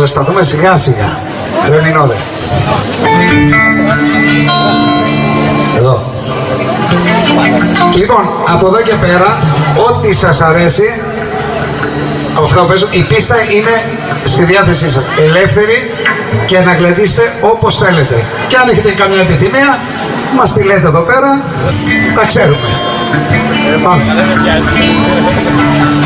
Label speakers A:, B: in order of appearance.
A: ζεσταθούμε σιγά σιγά. Ρε Μινόδε. Εδώ. Λοιπόν, από εδώ και πέρα, ό,τι σας αρέσει, από αυτά που παίζω, η πίστα είναι στη διάθεσή σας. Ελεύθερη και να γλεντήσετε όπως θέλετε. Και αν έχετε καμιά επιθυμία, μας τη λέτε εδώ πέρα, τα ξέρουμε. Πάμε.